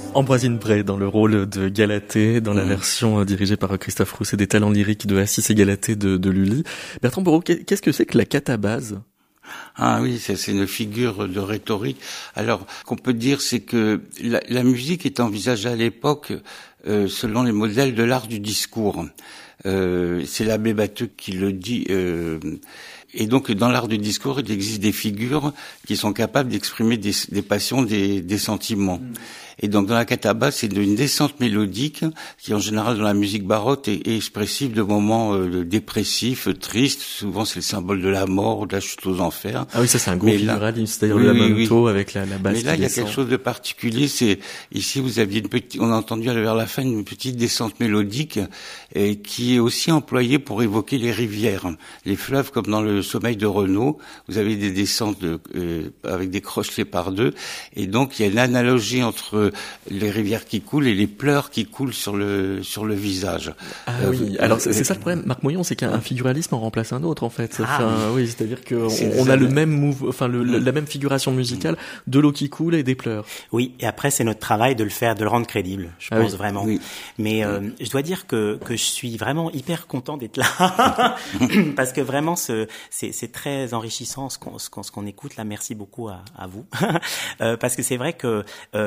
Ambroisine Bray dans le rôle de Galatée, dans la version dirigée par Christophe Rousset des talents lyriques de Assis et Galatée de Lully. Bertrand Borot, qu'est-ce que c'est que la catabase ? Ah oui, c'est une figure de rhétorique. Alors, qu'on peut dire, c'est que la musique est envisagée à l'époque selon les modèles de l'art du discours. C'est l'abbé Batteux qui le dit. Et donc, dans l'art du discours, il existe des figures qui sont capables d'exprimer des passions, des sentiments. Et donc, dans la catabase, c'est une descente mélodique qui, en général, dans la musique baroque, est expressive de moments dépressifs, tristes. Souvent, c'est le symbole de la mort, de la chute aux enfers. Ah oui, ça, c'est un gros figuralisme, c'est-à-dire le lamento avec la basse. Mais là, il y a quelque chose de particulier. C'est ici, vous aviez on a entendu vers la fin une petite descente mélodique qui est aussi employée pour évoquer les rivières, les fleuves, comme dans le Sommeil de Renaud. Vous avez des descentes avec des crochelets par deux, et donc il y a une analogie entre les rivières qui coulent et les pleurs qui coulent sur le visage. Ah oui, alors c'est ça le problème, Marc Moyon, c'est qu'un figuralisme en remplace un autre en fait. Oui, c'est-à-dire que on a le même la même figuration musicale, de l'eau qui coule et des pleurs. Oui, et après c'est notre travail de le rendre crédible, je pense vraiment. Oui. Mais je dois dire que je suis vraiment hyper content d'être là parce que vraiment c'est très enrichissant ce qu'on écoute là. Merci beaucoup à vous parce que c'est vrai que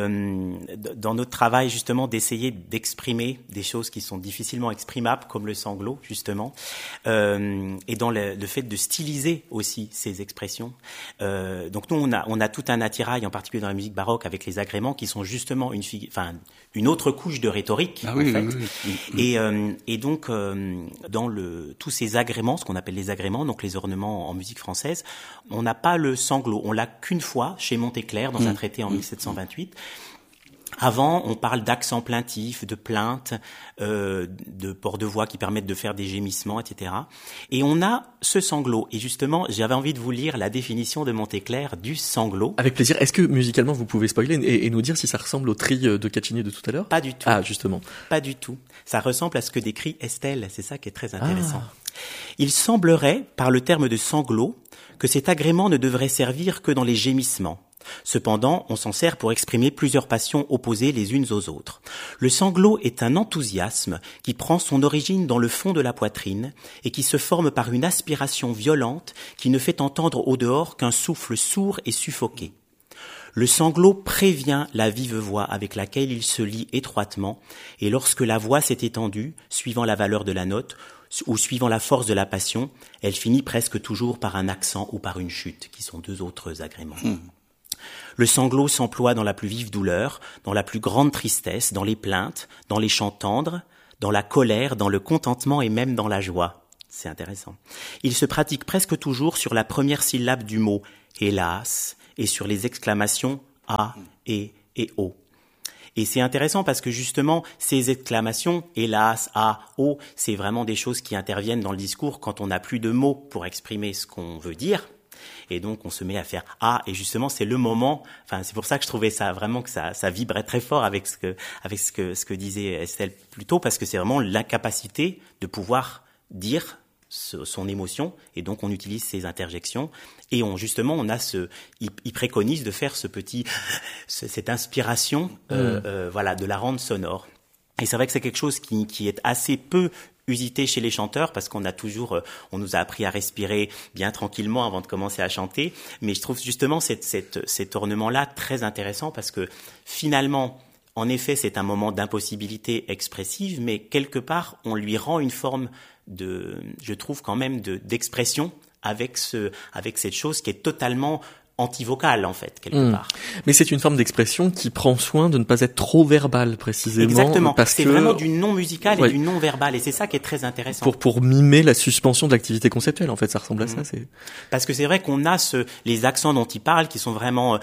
dans notre travail justement d'essayer d'exprimer des choses qui sont difficilement exprimables comme le sanglot justement et dans le fait de styliser aussi ces expressions. Donc nous on a tout un attirail en particulier dans la musique baroque avec les agréments qui sont justement une autre couche de rhétorique en fait. Oui. Et donc dans tous ces agréments, ce qu'on appelle les agréments, donc les ornements en musique française, on n'a pas le sanglot, on l'a qu'une fois chez Montéclair dans un traité en 1728. Avant, on parle d'accents plaintifs, de plaintes, de ports de voix qui permettent de faire des gémissements, etc. Et on a ce sanglot. Et justement, j'avais envie de vous lire la définition de Montéclair du sanglot. Avec plaisir. Est-ce que musicalement, vous pouvez spoiler et nous dire si ça ressemble au tri de Caccini de tout à l'heure ? Pas du tout. Ah, justement. Pas du tout. Ça ressemble à ce que décrit Estelle. C'est ça qui est très intéressant. Il semblerait, par le terme de sanglot, que cet agrément ne devrait servir que dans les gémissements. Cependant, on s'en sert pour exprimer plusieurs passions opposées les unes aux autres. Le sanglot est un enthousiasme qui prend son origine dans le fond de la poitrine et qui se forme par une aspiration violente qui ne fait entendre au dehors qu'un souffle sourd et suffoqué. Le sanglot prévient la vive voix avec laquelle il se lie étroitement, et lorsque la voix s'est étendue, suivant la valeur de la note, ou suivant la force de la passion, elle finit presque toujours par un accent ou par une chute, qui sont deux autres agréments. Le sanglot s'emploie dans la plus vive douleur, dans la plus grande tristesse, dans les plaintes, dans les chants tendres, dans la colère, dans le contentement et même dans la joie. C'est intéressant. Il se pratique presque toujours sur la première syllabe du mot « hélas » et sur les exclamations « a » et « o ». Et c'est intéressant parce que justement, ces exclamations, hélas, ah, oh, c'est vraiment des choses qui interviennent dans le discours quand on n'a plus de mots pour exprimer ce qu'on veut dire. Et donc, on se met à faire ah, et justement, c'est le moment. Enfin, c'est pour ça que je trouvais ça vraiment que ça vibrait très fort avec ce que disait Estelle plus tôt, parce que c'est vraiment l'incapacité de pouvoir dire son émotion, et donc on utilise ces interjections, et on a il préconise de faire cette inspiration, de la rendre sonore. Et c'est vrai que c'est quelque chose qui est assez peu usité chez les chanteurs, parce qu'on nous a appris à respirer bien tranquillement avant de commencer à chanter, mais je trouve justement cet ornement-là très intéressant, parce que finalement, en effet, c'est un moment d'impossibilité expressive, mais quelque part, on lui rend une forme je trouve quand même d'expression avec cette chose qui est totalement antivocale en fait quelque part. Mais c'est une forme d'expression qui prend soin de ne pas être trop verbale précisément. Exactement. Parce c'est vraiment du non musical et du non verbal, et c'est ça qui est très intéressant. Pour mimer la suspension de l'activité conceptuelle, en fait, ça ressemble à ça. Parce que c'est vrai qu'on a les accents dont il parle qui sont vraiment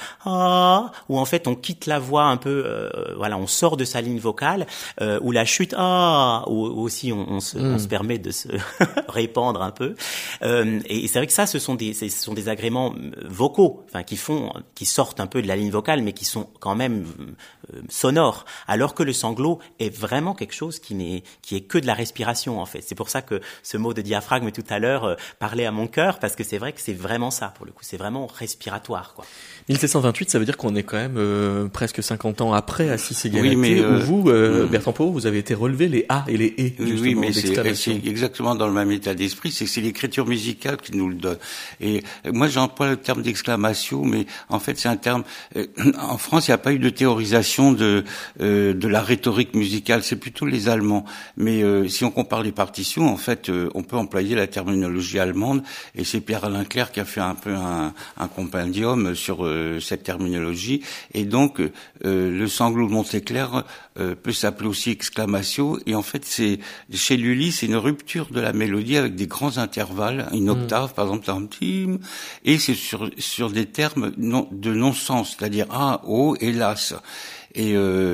où en fait on quitte la voix un peu, on sort de sa ligne vocale, ou la chute où aussi on se permet de se répandre un peu. Et c'est vrai que ça, ce sont des agréments vocaux. mots, enfin qui sortent un peu de la ligne vocale, mais qui sont quand même sonores, alors que le sanglot est vraiment quelque chose qui est que de la respiration en fait. C'est pour ça que ce mot de diaphragme tout à l'heure parlait à mon cœur, parce que c'est vrai que c'est vraiment ça pour le coup, c'est vraiment respiratoire quoi. 1728, ça veut dire qu'on est quand même presque 50 ans après Assis et Galaté, oui, mais où vous, Bertrand Poot, vous avez été relevé les A et les E. Oui, mais c'est exactement dans le même état d'esprit, c'est l'écriture musicale qui nous le donne. Et moi, j'emploie le terme d'exclamation, mais en fait, c'est un terme... en France, il n'y a pas eu de théorisation de la rhétorique musicale, c'est plutôt les Allemands. Mais si on compare les partitions, en fait, on peut employer la terminologie allemande, et c'est Pierre-Alain Clerc qui a fait un peu un compendium sur cette terminologie. Et donc, le sanglot de Montéclair peut s'appeler aussi exclamation, et en fait, c'est chez Lully, c'est une rupture de la mélodie avec des grands intervalles, une octave, par exemple, et c'est sur des termes de non-sens, c'est-à-dire ah, oh, hélas. Et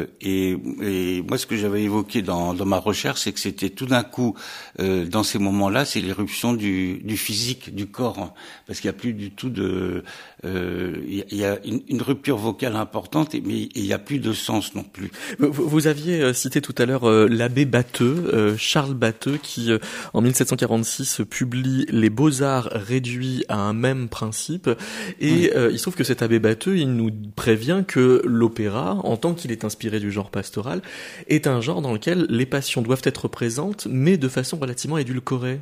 moi, ce que j'avais évoqué dans ma recherche, c'est que c'était tout d'un coup, dans ces moments-là, c'est l'éruption du physique, du corps, hein, parce qu'il y a plus du tout il y a une rupture vocale importante, mais il y a plus de sens non plus. Vous aviez cité tout à l'heure l'abbé Batteux, Charles Batteux, qui en 1746 publie Les Beaux-Arts réduits à un même principe, et il se trouve que cet abbé Batteux, il nous prévient que l'opéra, en tant qu'il est inspiré du genre pastoral, est un genre dans lequel les passions doivent être présentes, mais de façon relativement édulcorée.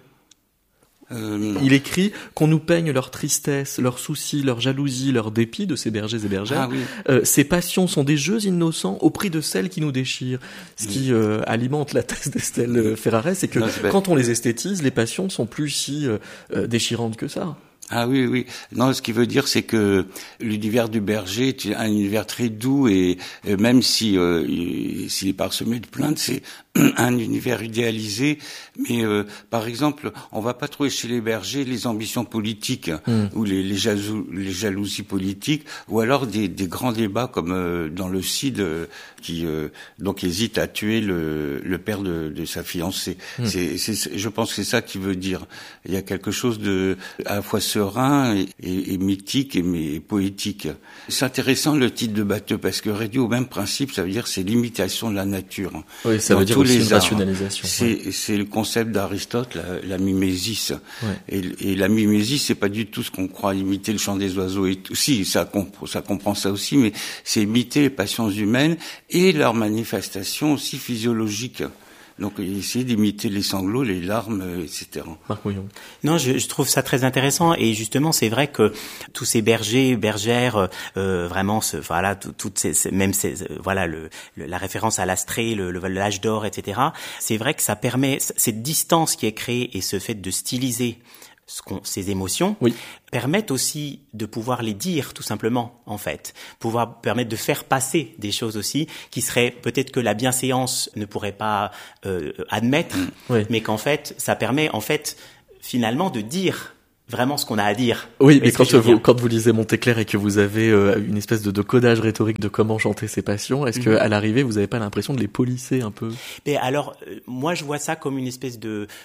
Il écrit qu'on nous peigne leur tristesse, leurs soucis, leur jalousie, leur dépit de ces bergers et bergères. Ah, oui. Ces passions sont des jeux innocents au prix de celles qui nous déchirent. Ce qui alimente la thèse d'Estelle Ferraret, c'est que quand on les esthétise, les passions ne sont plus si déchirantes que ça. Ah oui, oui. Non, ce qui veut dire, c'est que l'univers du berger est un univers très doux, et même s'il est parsemé de plaintes, c'est un univers idéalisé. Mais par exemple, on va pas trouver chez les bergers les ambitions politiques ou les jalousies politiques, ou alors des grands débats comme dans le Cid qui donc hésite à tuer le père de sa fiancée. Je pense que c'est ça qui veut dire. Il y a quelque chose de à la fois serein et mythique mais poétique. C'est intéressant le titre de Batteux, parce que réduit au même principe, ça veut dire c'est l'imitation de la nature. Oui, ça veut dire aussi une rationalisation. C'est le concept d'Aristote, la mimésis. Ouais. Et la mimésis, c'est pas du tout ce qu'on croit imiter le chant des oiseaux et tout. Si, ça comprend ça aussi, mais c'est imiter les passions humaines et leurs manifestations aussi physiologiques. Donc, essayer d'imiter les sanglots, les larmes, etc. Marc Mouillon. Non, je trouve ça très intéressant, et justement, c'est vrai que tous ces bergers, bergères, vraiment, voilà, toutes voilà, la référence à l'Astrée, l'âge d'or, etc. C'est vrai que ça permet cette distance qui est créée et ce fait de styliser ces émotions, permettent aussi de pouvoir les dire tout simplement, en fait, permettre de faire passer des choses aussi qui seraient peut-être que la bienséance ne pourrait pas admettre, mais qu'en fait ça permet en fait finalement de dire vraiment ce qu'on a à dire. Oui, mais quand vous lisez Montéclair et que vous avez une espèce de codage rhétorique de comment chanter ses passions, est-ce que à l'arrivée vous n'avez pas l'impression de les polisser un peu? Mais alors, moi je vois ça comme une espèce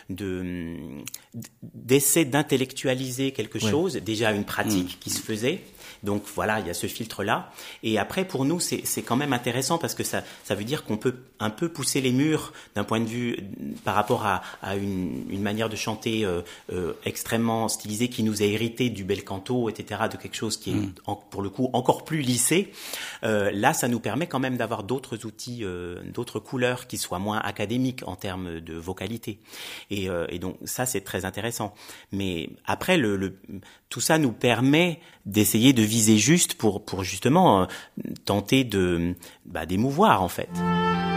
d'essai d'intellectualiser quelque chose, déjà une pratique qui se faisait. Donc voilà, il y a ce filtre-là. Et après, pour nous, c'est quand même intéressant, parce que ça veut dire qu'on peut un peu pousser les murs d'un point de vue par rapport à une manière de chanter extrêmement stylisée qui nous a hérité du bel canto, etc., de quelque chose qui est pour le coup encore plus lissé. Là, ça nous permet quand même d'avoir d'autres outils, d'autres couleurs qui soient moins académiques en termes de vocalité. Et donc ça, c'est très intéressant. Mais après, tout ça nous permet d'essayer de viser juste pour justement tenter d'émouvoir en fait.